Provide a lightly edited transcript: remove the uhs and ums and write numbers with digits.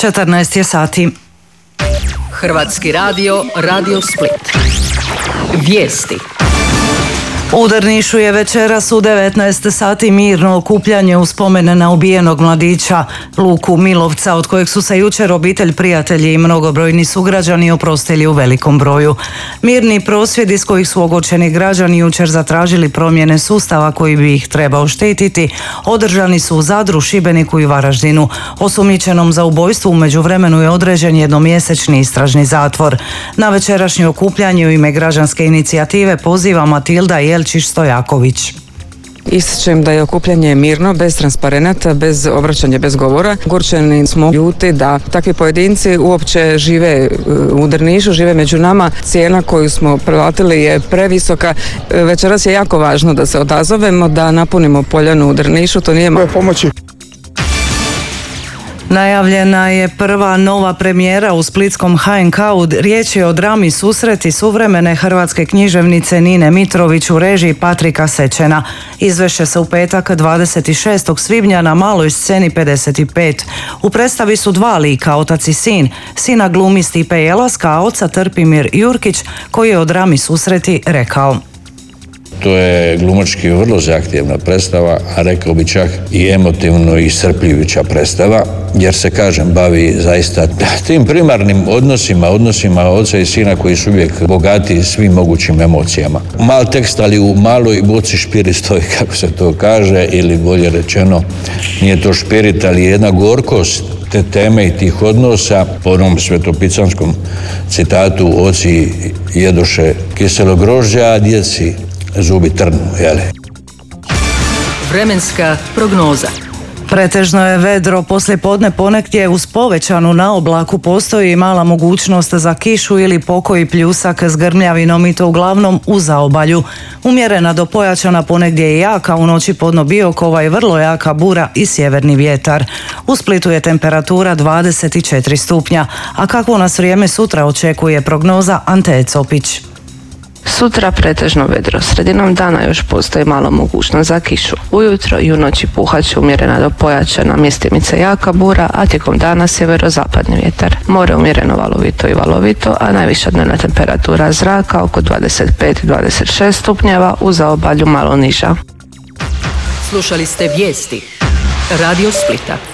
14 je sati. Hrvatski radio, Radio Split. Vijesti. U Drnišu je večeras u 19 sati mirno okupljanje u spomene na ubijenog mladića Luku Milovca, od kojeg su se jučer obitelj, prijatelji i mnogobrojni sugrađani oprostili u velikom broju. Mirni prosvjedi s kojih su ogorčeni građani jučer zatražili promjene sustava koji bi ih trebao štititi održani su u Zadru, Šibeniku i Varaždinu. Osumnjičenom za ubojstvo u međuvremenu je određen jednomjesečni istražni zatvor. Na večerašnje okupljanje u ime građanske inicijative poziva Matilda Jelčić-Stojaković. Ističem da je okupljanje mirno, bez transparenata, bez obraćanja, bez govora. Ogorčeni smo, ljuti da takvi pojedinci uopće žive u Drnišu, žive među nama. Cijena koju smo platili je previsoka. Večeras je jako važno da se odazovemo, da napunimo Poljanu u Drnišu. To nije pomoći. Najavljena je prva nova premijera u splitskom HNK-u. Riječ je o drami Susreti suvremene hrvatske književnice Nine Mitrović u režiji Patrika Sečena. Izvešće se u petak 26. svibnja na maloj sceni 55. U predstavi su dva lika, otac i sin. Sina glumi Stipe Jelaska, a oca Trpimir Jurkić, koji je o drami Susreti rekao: To je glumački vrlo zahtjevna predstava, a rekao bi čak i emotivno iscrpljujuća predstava, jer se, kažem, bavi zaista tim primarnim odnosima oca i sina koji su uvijek bogati svim mogućim emocijama. Mal tekst, ali u maloj boci špirit stoji, kako se to kaže, ili bolje rečeno, nije to špirit, ali jedna gorkost te teme i tih odnosa. Po onom svetopicanskom citatu: oci jedoše kiselo grožđe, a djeci zubi trnu, jele. Vremenska prognoza. Pretežno je vedro poslijepodne, ponegdje uz povećanu naoblaku postoji mala mogućnost za kišu ili pokoji pljusak s grmljavinom, i to uglavnom u zaobalju. Umjerena do pojačana, ponegdje i jaka u noći podno Biokova i vrlo jaka bura i sjeverni vjetar. U Splitu je temperatura 24 stupnja, a kakvo nas vrijeme sutra očekuje, prognoza Ante Copić. Sutra pretežno vedro, sredinom dana još postoji malo mogućnost za kišu. Ujutro i u noći puhat će umjerena do pojačana, mjestimice jaka bura, a tijekom dana sjeverozapadni vjetar. More umjereno valovito i valovito, a najviša dnevna temperatura zraka oko 25-26 stupnjeva, u zaobalju malo niža. Slušali ste vijesti Radio Splita.